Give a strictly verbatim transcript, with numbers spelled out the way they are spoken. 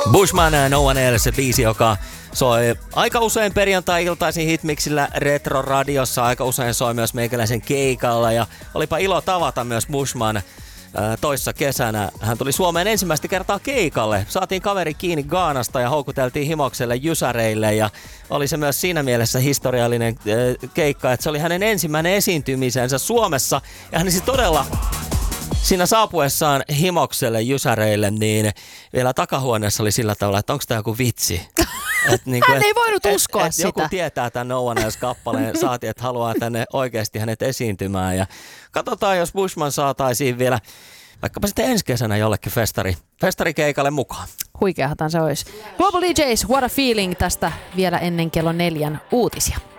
Bushman, No One Else, biisi, joka soi aika usein perjantai-iltaisin hitmixillä Retro-radiossa, aika usein soi myös meikäläisen keikalla ja olipa ilo tavata myös Bushman toissa kesänä. Hän tuli Suomeen ensimmäistä kertaa keikalle. Saatiin kaveri kiinni Ghanasta ja houkuteltiin himokselle jysäreille ja oli se myös siinä mielessä historiallinen keikka, että se oli hänen ensimmäinen esiintymisensä Suomessa ja hän siis todella siinä saapuessaan himokselle jysäreille, niin vielä takahuoneessa oli sillä tavalla, että onko tämä joku vitsi. Et niin Hän et, ei voinut uskoa et, et sitä. Joku tietää tämän No One Else-kappaleen, saatiin, että haluaa tänne oikeasti hänet esiintymään. Ja katsotaan, jos Bushman saataisiin vielä vaikkapa sitten ensi kesänä jollekin festari, festarikeikalle mukaan. Huikeahan se olisi. Global D Js, What a Feeling tästä vielä ennen kello neljän uutisia.